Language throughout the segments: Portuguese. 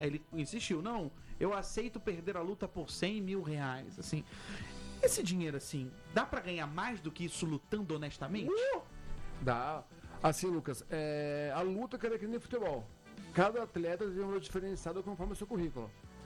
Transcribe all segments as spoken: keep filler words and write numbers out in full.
Aí ele insistiu, não, eu aceito perder a luta por cem mil reais, assim. Esse dinheiro, assim, dá pra ganhar mais do que isso lutando honestamente? Uh! Dá. Assim, Lucas, é, a luta que é que nem futebol. Cada atleta tem um valor diferenciado conforme o seu currículo.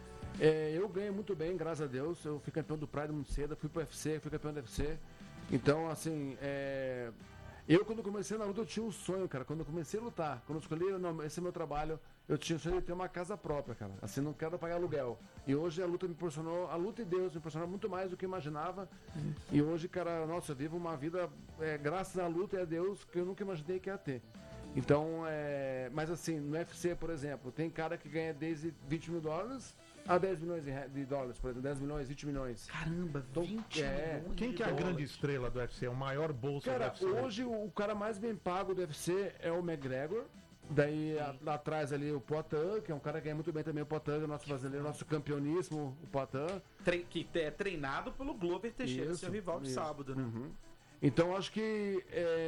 É, eu ganhei muito bem, graças a Deus. Eu fui campeão do Pride muito cedo, fui pro U F C, fui campeão do U F C. Então, assim, é... eu quando comecei na luta eu tinha um sonho, cara. Quando eu comecei a lutar, quando eu escolhi, não, esse é meu trabalho, eu tinha o sonho de ter uma casa própria, cara. Assim, não quero pagar aluguel. E hoje a luta me proporcionou, a luta e Deus me proporcionou muito mais do que eu imaginava. Uhum. E hoje, cara, nossa, eu vivo uma vida, é, graças à luta e a Deus, que eu nunca imaginei que ia ter. Então, é... mas assim, no U F C, por exemplo, tem cara que ganha desde vinte mil dólares a dez milhões de dólares, por exemplo, dez milhões, vinte milhões. Caramba, vinte é, milhões. Quem que é a grande estrela do U F C? O maior bolso cara, do U F C? Hoje o cara mais bem pago do U F C é o McGregor. Daí a, lá atrás ali o Poatan, que é um cara que ganha muito bem também, o Poatan, o nosso brasileiro, nosso campeoníssimo, o Poatan. Tre que é treinado pelo Glover Teixeira, isso, seu rival de isso. sábado, né? Uhum. Então acho que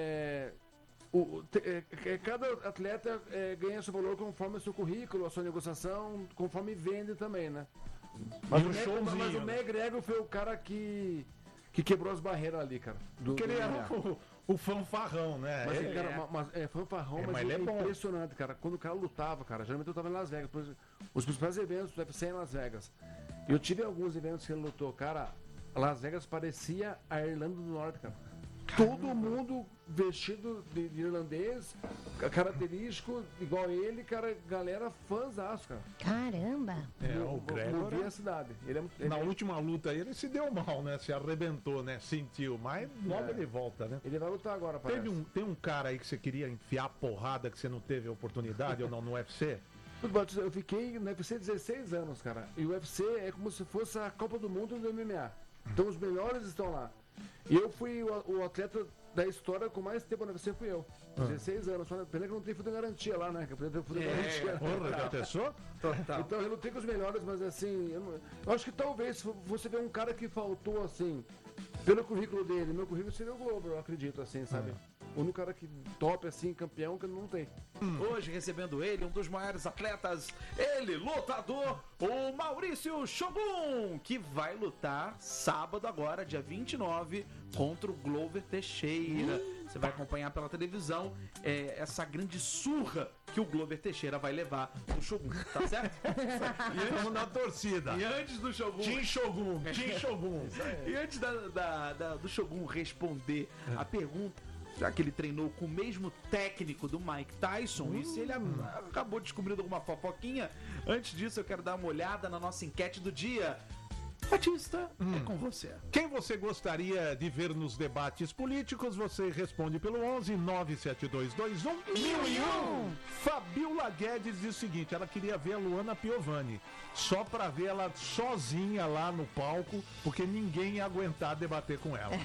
é, o, é, é, cada atleta é, ganha seu valor conforme o seu currículo, a sua negociação, conforme vende também, né? Mas, um o, Meg, mas o McGregor foi o cara que, que quebrou as barreiras ali, cara. Do, Porque do ele era o, o fanfarrão, né? Mas, é, cara, é. mas, é fanfarrão, é, mas, mas ele é, é impressionante, cara. Quando o cara lutava, cara, geralmente eu tava em Las Vegas. Os principais eventos do U F C em Las Vegas. E eu tive alguns eventos que ele lutou, cara. Las Vegas parecia a Irlanda do Norte, cara. Caramba. Todo mundo vestido de, de irlandês, característico, igual ele, cara, galera fãzaço, cara. Caramba! É, o Gregor a cidade. Ele é, ele na é... última luta ele se deu mal, né? Se arrebentou, né? Sentiu, mas logo é. ele volta, né? Ele vai lutar agora, parece. Teve um, tem um cara aí que você queria enfiar porrada que você não teve a oportunidade ou não no U F C? Eu fiquei no U F C dezesseis anos, cara. E o U F C é como se fosse a Copa do Mundo do M M A. Então os melhores estão lá. E eu fui o, o atleta da história com mais tempo no U F C, fui eu. Ah. dezesseis anos. Só pena que não tem fundo de garantia lá, né? Que eu fundo de é, garantia. Porra, já pensou? Total. Então eu lutei com os melhores, mas assim, eu, não, eu acho que talvez você vê um cara que faltou assim, pelo currículo dele, meu currículo seria o Globo, eu acredito, assim, sabe? Ah. O único cara que top, assim, campeão, que não tem. Hum. Hoje recebendo ele, um dos maiores atletas, ele, lutador, o Maurício Shogun, que vai lutar sábado agora, dia vinte e nove, contra o Glover Teixeira. Você vai acompanhar pela televisão é, essa grande surra que o Glover Teixeira vai levar no Shogun, tá certo? E estamos na torcida. E antes do Shogun... Team Shogun, Team Shogun. E antes da, da, da, do Shogun responder a pergunta, já que ele treinou com o mesmo técnico do Mike Tyson, uh. e se ele acabou descobrindo alguma fofoquinha, antes disso eu quero dar uma olhada na nossa enquete do dia. Batista, hum. é com você. Quem você gostaria de ver nos debates políticos? Você responde pelo onze nove sete dois dois um mil e um. Fabiola Guedes diz o seguinte, ela queria ver a Luana Piovani, só pra ver ela sozinha lá no palco, porque ninguém ia aguentar debater com ela.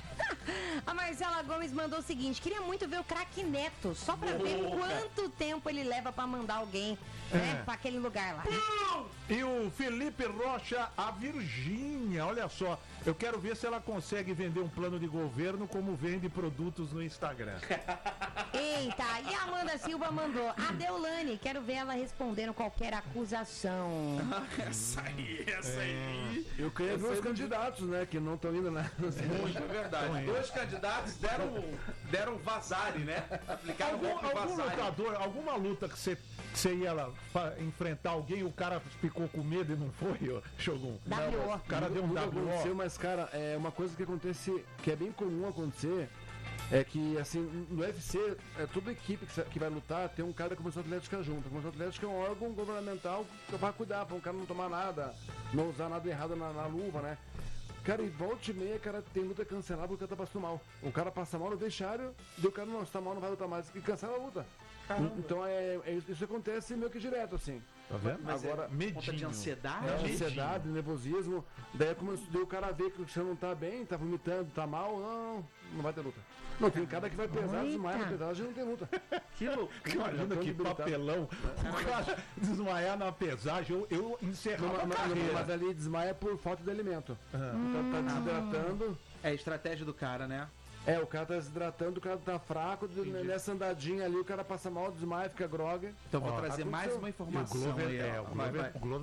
A Marcela Gomes mandou o seguinte, queria muito ver o craque Neto, só pra Boa. ver quanto tempo ele leva pra mandar alguém, é. né, pra aquele lugar lá. E o Felipe Rocha, a Virgínia, olha só, eu quero ver se ela consegue vender um plano de governo como vende produtos no Instagram. Eita, e a Amanda Silva mandou, a Deolane, quero ver ela respondendo qualquer acusação. essa aí, essa é. aí. Eu queria ver os candidatos, né, que não estão indo, né? Muito é verdade. Dois candidatos deram, deram vazare, né? Aplicaram algum, um algum lutador, alguma luta que você você ia lá enfrentar alguém, o cara ficou com medo e não foi, ó, Shogun? W O. O cara deu um W O. Mas, cara, é uma coisa que acontece, que é bem comum acontecer, é que, assim, no U F C, é, toda equipe que, que vai lutar tem um cara da Comissão Atlética junto. A Comissão Atlética é um órgão governamental para cuidar, para um cara não tomar nada, não usar nada errado na, na luva, né? Cara, e volta e meia, cara, tem luta cancelada porque o cara tá passando mal. O cara passa mal no vestiário, e o cara não está mal, não vai lutar mais, e cancela a luta. Caramba. Então é, é, isso acontece meio que direto, assim. Tá vendo? Mas agora, é medinho. De ansiedade? É, ansiedade, nervosismo. Daí, como daí o cara vê que você não tá bem, tá vomitando, tá mal, não, não vai ter luta. Não, tem cara que vai pesar, desmaiar na pesagem, não tem luta. Que louco. Imagina que papelão. O cara desmaiar na pesagem, eu, eu encerrava não, a carreira. Mas ali desmaia por falta de alimento. Ah. Tá, tá desidratando. É a estratégia do cara, né? É, o cara tá desidratando, o cara tá fraco, Entendi. nessa andadinha ali, o cara passa mal, desmaia, fica grogue. Então vou Ó, trazer mais aconteceu. uma E o informação Glover, aí, é, ó. o Vai, Glover, vai. o Glover